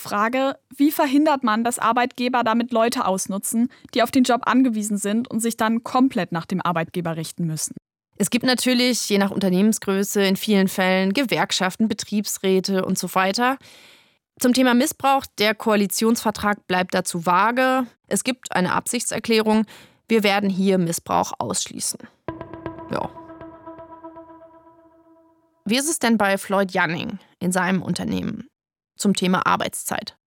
Frage, wie verhindert man, dass Arbeitgeber damit Leute ausnutzen, die auf den Job angewiesen sind und sich dann komplett nach dem Arbeitgeber richten müssen? Es gibt natürlich, je nach Unternehmensgröße, in vielen Fällen Gewerkschaften, Betriebsräte und so weiter. Zum Thema Missbrauch, der Koalitionsvertrag bleibt dazu vage. Es gibt eine Absichtserklärung, wir werden hier Missbrauch ausschließen. Ja. Wie ist es denn bei Floyd Janning in seinem Unternehmen zum Thema Arbeitszeit?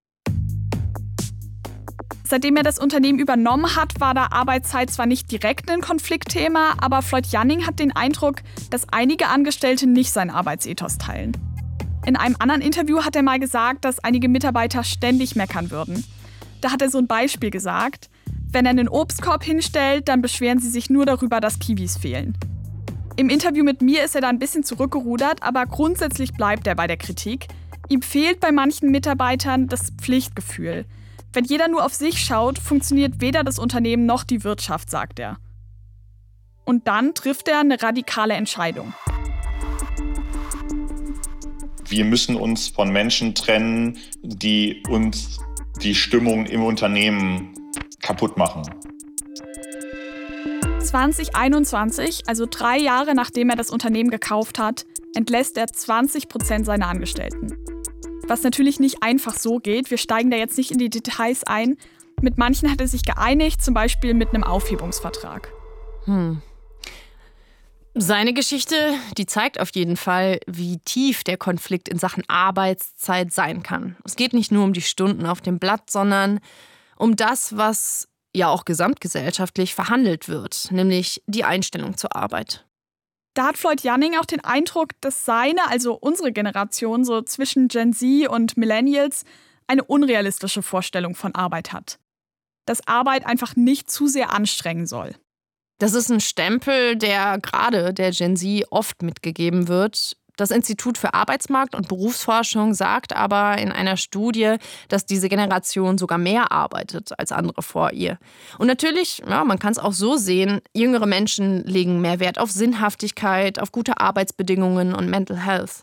Seitdem er das Unternehmen übernommen hat, war da Arbeitszeit zwar nicht direkt ein Konfliktthema, aber Floyd Janning hat den Eindruck, dass einige Angestellte nicht sein Arbeitsethos teilen. In einem anderen Interview hat er mal gesagt, dass einige Mitarbeiter ständig meckern würden. Da hat er so ein Beispiel gesagt: Wenn er einen Obstkorb hinstellt, dann beschweren sie sich nur darüber, dass Kiwis fehlen. Im Interview mit mir ist er da ein bisschen zurückgerudert, aber grundsätzlich bleibt er bei der Kritik. Ihm fehlt bei manchen Mitarbeitern das Pflichtgefühl. Wenn jeder nur auf sich schaut, funktioniert weder das Unternehmen noch die Wirtschaft, sagt er. Und dann trifft er eine radikale Entscheidung. Wir müssen uns von Menschen trennen, die uns die Stimmung im Unternehmen kaputt machen. 2021, also 3 Jahre nachdem er das Unternehmen gekauft hat, entlässt er 20% seiner Angestellten. Was natürlich nicht einfach so geht, wir steigen da jetzt nicht in die Details ein. Mit manchen hat er sich geeinigt, zum Beispiel mit einem Aufhebungsvertrag. Seine Geschichte, die zeigt auf jeden Fall, wie tief der Konflikt in Sachen Arbeitszeit sein kann. Es geht nicht nur um die Stunden auf dem Blatt, sondern um das, was ja auch gesamtgesellschaftlich verhandelt wird, nämlich die Einstellung zur Arbeit. Da hat Floyd Janning auch den Eindruck, dass seine, also unsere Generation, so zwischen Gen Z und Millennials, eine unrealistische Vorstellung von Arbeit hat. Dass Arbeit einfach nicht zu sehr anstrengen soll. Das ist ein Stempel, der gerade der Gen Z oft mitgegeben wird. Das Institut für Arbeitsmarkt- und Berufsforschung sagt aber in einer Studie, dass diese Generation sogar mehr arbeitet als andere vor ihr. Und natürlich, ja, man kann es auch so sehen, jüngere Menschen legen mehr Wert auf Sinnhaftigkeit, auf gute Arbeitsbedingungen und Mental Health.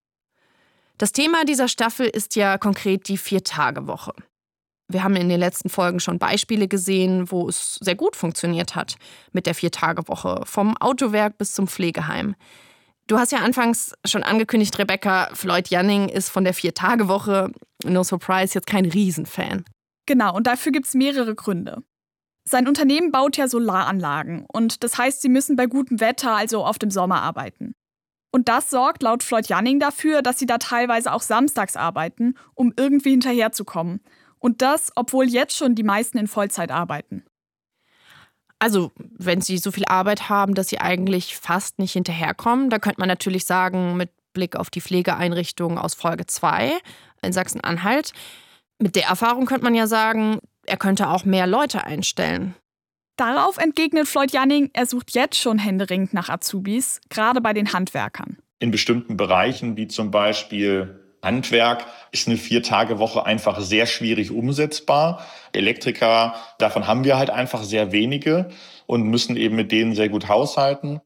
Das Thema dieser Staffel ist ja konkret die 4-Tage-Woche. Wir haben in den letzten Folgen schon Beispiele gesehen, wo es sehr gut funktioniert hat mit der 4-Tage-Woche, vom Autowerk bis zum Pflegeheim. Du hast ja anfangs schon angekündigt, Rebecca, Floyd Janning ist von der 4-Tage-Woche, no surprise, jetzt kein Riesenfan. Genau, und dafür gibt es mehrere Gründe. Sein Unternehmen baut ja Solaranlagen und das heißt, sie müssen bei gutem Wetter, also auf dem Sommer, arbeiten. Und das sorgt laut Floyd Janning dafür, dass sie da teilweise auch samstags arbeiten, um irgendwie hinterherzukommen. Und das, obwohl jetzt schon die meisten in Vollzeit arbeiten. Also, wenn sie so viel Arbeit haben, dass sie eigentlich fast nicht hinterherkommen, da könnte man natürlich sagen, mit Blick auf die Pflegeeinrichtung aus Folge 2 in Sachsen-Anhalt, mit der Erfahrung könnte man ja sagen, er könnte auch mehr Leute einstellen. Darauf entgegnet Floyd Janning, er sucht jetzt schon händeringend nach Azubis, gerade bei den Handwerkern. In bestimmten Bereichen, wie zum Beispiel Handwerk, ist eine 4-Tage-Woche einfach sehr schwierig umsetzbar. Elektriker, davon haben wir halt einfach sehr wenige und müssen eben mit denen sehr gut haushalten.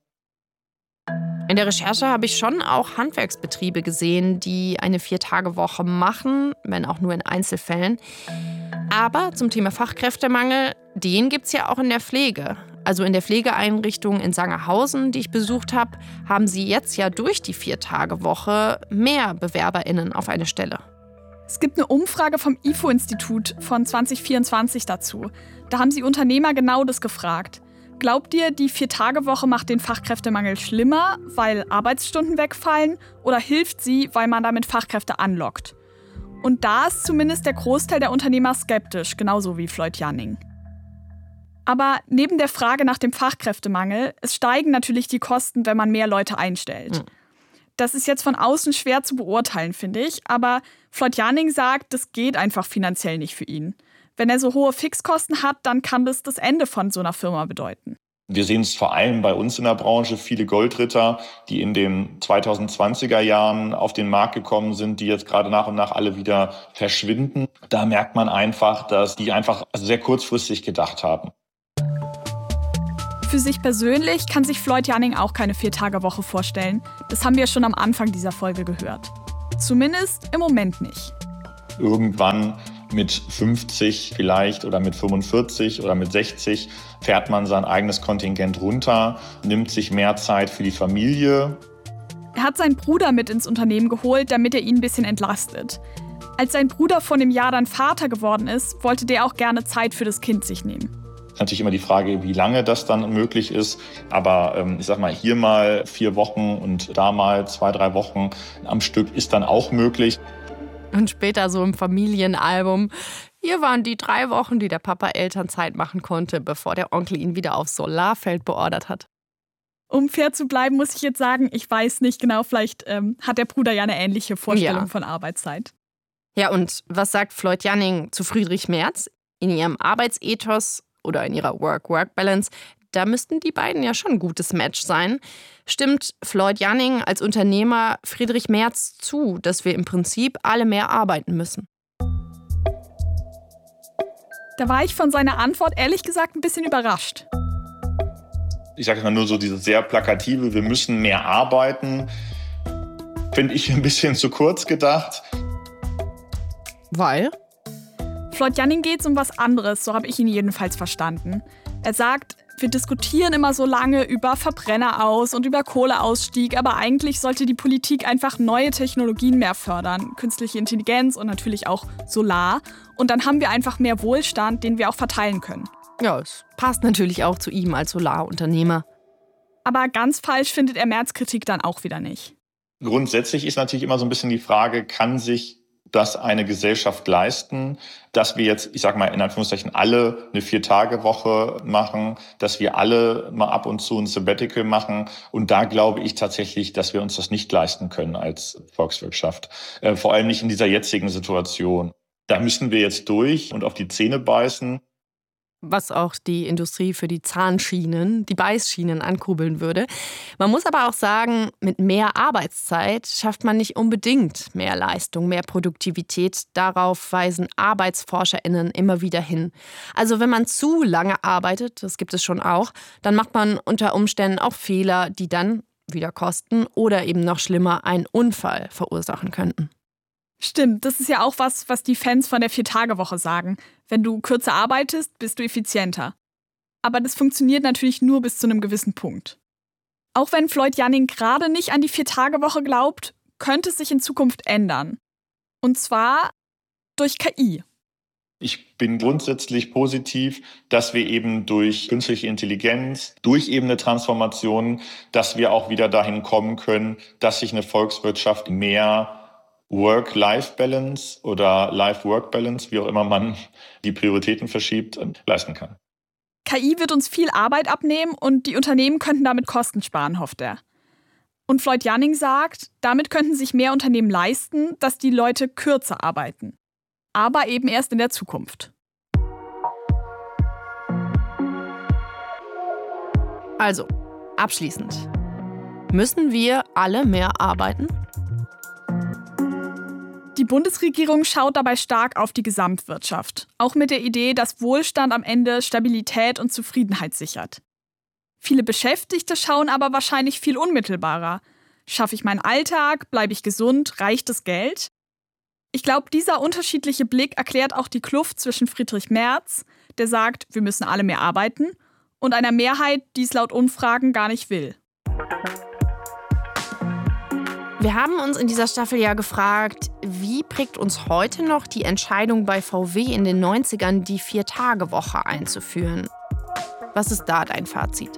In der Recherche habe ich schon auch Handwerksbetriebe gesehen, die eine 4-Tage-Woche machen, wenn auch nur in Einzelfällen. Aber zum Thema Fachkräftemangel, den gibt es ja auch in der Pflege. Also in der Pflegeeinrichtung in Sangerhausen, die ich besucht habe, haben sie jetzt ja durch die 4-Tage-Woche mehr BewerberInnen auf eine Stelle. Es gibt eine Umfrage vom IFO-Institut von 2024 dazu. Da haben sie Unternehmer genau das gefragt. Glaubt ihr, die 4-Tage-Woche macht den Fachkräftemangel schlimmer, weil Arbeitsstunden wegfallen, oder hilft sie, weil man damit Fachkräfte anlockt? Und da ist zumindest der Großteil der Unternehmer skeptisch, genauso wie Floyd Janning. Aber neben der Frage nach dem Fachkräftemangel, es steigen natürlich die Kosten, wenn man mehr Leute einstellt. Das ist jetzt von außen schwer zu beurteilen, finde ich. Aber Floyd Janning sagt, das geht einfach finanziell nicht für ihn. Wenn er so hohe Fixkosten hat, dann kann das das Ende von so einer Firma bedeuten. Wir sehen es vor allem bei uns in der Branche, viele Goldritter, die in den 2020er Jahren auf den Markt gekommen sind, die jetzt gerade nach und nach alle wieder verschwinden. Da merkt man einfach, dass die einfach sehr kurzfristig gedacht haben. Für sich persönlich kann sich Floyd Janning auch keine 4-Tage-Woche vorstellen. Das haben wir schon am Anfang dieser Folge gehört. Zumindest im Moment nicht. irgendwann mit 50 vielleicht oder mit 45 oder mit 60 fährt man sein eigenes Kontingent runter, nimmt sich mehr Zeit für die Familie. Er hat seinen Bruder mit ins Unternehmen geholt, damit er ihn ein bisschen entlastet. Als sein Bruder vor einem Jahr dann Vater geworden ist, wollte der auch gerne Zeit für das Kind sich nehmen. Natürlich immer die Frage, wie lange das dann möglich ist. Aber ich sag mal, hier mal 4 Wochen und da mal 2, 3 Wochen am Stück ist dann auch möglich. Und später so im Familienalbum. Hier waren die 3 Wochen, die der Papa Elternzeit machen konnte, bevor der Onkel ihn wieder aufs Solarfeld beordert hat. Um fair zu bleiben, muss ich jetzt sagen, ich weiß nicht genau, vielleicht hat der Bruder ja eine ähnliche Vorstellung von Arbeitszeit. Ja, und was sagt Floyd Janning zu Friedrich Merz? In ihrem Arbeitsethos oder in ihrer Work-Work-Balance, da müssten die beiden ja schon ein gutes Match sein. Stimmt Floyd Janning als Unternehmer Friedrich Merz zu, dass wir im Prinzip alle mehr arbeiten müssen? Da war ich von seiner Antwort ehrlich gesagt ein bisschen überrascht. Ich sage mal nur so dieses sehr plakative, wir müssen mehr arbeiten, finde ich ein bisschen zu kurz gedacht. Weil? Floyd Janning geht es um was anderes, so habe ich ihn jedenfalls verstanden. Er sagt, wir diskutieren immer so lange über Verbrenner aus und über Kohleausstieg, aber eigentlich sollte die Politik einfach neue Technologien mehr fördern, künstliche Intelligenz und natürlich auch Solar. Und dann haben wir einfach mehr Wohlstand, den wir auch verteilen können. Ja, es passt natürlich auch zu ihm als Solarunternehmer. Aber ganz falsch findet er Merz Kritik dann auch wieder nicht. Grundsätzlich ist natürlich immer so ein bisschen die Frage, kann sich das eine Gesellschaft leisten, dass wir jetzt, ich sage mal in Anführungszeichen, alle eine 4-Tage-Woche machen, dass wir alle mal ab und zu ein Sabbatical machen. Und da glaube ich tatsächlich, dass wir uns das nicht leisten können als Volkswirtschaft. Vor allem nicht in dieser jetzigen Situation. Da müssen wir jetzt durch und auf die Zähne beißen. Was auch die Industrie für die Zahnschienen, die Beißschienen ankurbeln würde. Man muss aber auch sagen, mit mehr Arbeitszeit schafft man nicht unbedingt mehr Leistung, mehr Produktivität. Darauf weisen ArbeitsforscherInnen immer wieder hin. Also wenn man zu lange arbeitet, das gibt es schon auch, dann macht man unter Umständen auch Fehler, die dann wieder kosten oder eben noch schlimmer einen Unfall verursachen könnten. Stimmt, das ist ja auch was die Fans von der 4-Tage-Woche sagen. Wenn du kürzer arbeitest, bist du effizienter. Aber das funktioniert natürlich nur bis zu einem gewissen Punkt. Auch wenn Floyd Janning gerade nicht an die 4-Tage-Woche glaubt, könnte es sich in Zukunft ändern. Und zwar durch KI. Ich bin grundsätzlich positiv, dass wir eben durch künstliche Intelligenz, durch eben eine Transformation, dass wir auch wieder dahin kommen können, dass sich eine Volkswirtschaft mehr Work-Life-Balance oder Life-Work-Balance, wie auch immer man die Prioritäten verschiebt, leisten kann. KI wird uns viel Arbeit abnehmen und die Unternehmen könnten damit Kosten sparen, hofft er. Und Floyd Janning sagt, damit könnten sich mehr Unternehmen leisten, dass die Leute kürzer arbeiten. Aber eben erst in der Zukunft. Also, abschließend. Müssen wir alle mehr arbeiten? Die Bundesregierung schaut dabei stark auf die Gesamtwirtschaft, auch mit der Idee, dass Wohlstand am Ende Stabilität und Zufriedenheit sichert. Viele Beschäftigte schauen aber wahrscheinlich viel unmittelbarer. Schaffe ich meinen Alltag? Bleibe ich gesund? Reicht das Geld? Ich glaube, dieser unterschiedliche Blick erklärt auch die Kluft zwischen Friedrich Merz, der sagt, wir müssen alle mehr arbeiten, und einer Mehrheit, die es laut Umfragen gar nicht will. Wir haben uns in dieser Staffel ja gefragt, wie prägt uns heute noch die Entscheidung bei VW in den 90ern, die 4-Tage-Woche einzuführen? Was ist da dein Fazit?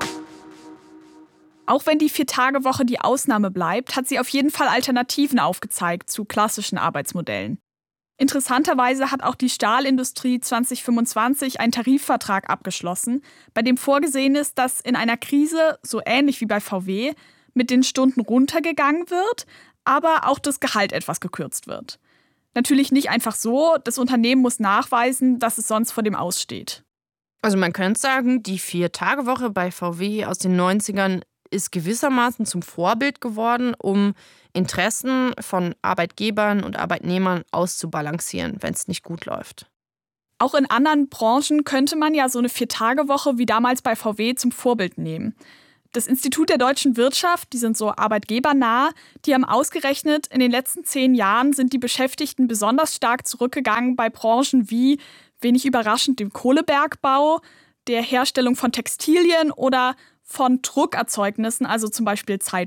Auch wenn die 4-Tage-Woche die Ausnahme bleibt, hat sie auf jeden Fall Alternativen aufgezeigt zu klassischen Arbeitsmodellen. Interessanterweise hat auch die Stahlindustrie 2025 einen Tarifvertrag abgeschlossen, bei dem vorgesehen ist, dass in einer Krise, so ähnlich wie bei VW, mit den Stunden runtergegangen wird, aber auch das Gehalt etwas gekürzt wird. Natürlich nicht einfach so, das Unternehmen muss nachweisen, dass es sonst vor dem aussteht. Also man könnte sagen, die 4-Tage-Woche bei VW aus den 90ern ist gewissermaßen zum Vorbild geworden, um Interessen von Arbeitgebern und Arbeitnehmern auszubalancieren, wenn es nicht gut läuft. Auch in anderen Branchen könnte man ja so eine 4-Tage-Woche wie damals bei VW zum Vorbild nehmen. Das Institut der deutschen Wirtschaft, die sind so arbeitgebernah, die haben ausgerechnet, in den letzten 10 Jahren sind die Beschäftigten besonders stark zurückgegangen bei Branchen wie, wenig überraschend, dem Kohlebergbau, der Herstellung von Textilien oder von Druckerzeugnissen, also zum Beispiel Zeitungen.